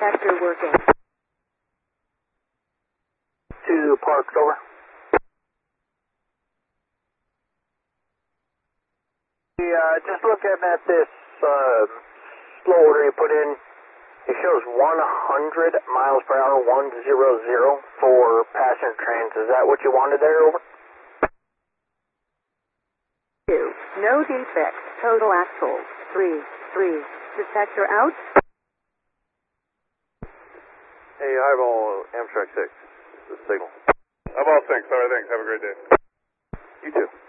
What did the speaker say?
detector working. To parked, over. Just looking at this slow order you put in, it shows 100 miles per hour, 100 for passenger trains. Is that what you wanted there, over? 2. No defects. Total axle. 3. Detector out. Hey, Highball, Amtrak 6. The signal. Highball 6. All right, thanks. Have a great day. You too.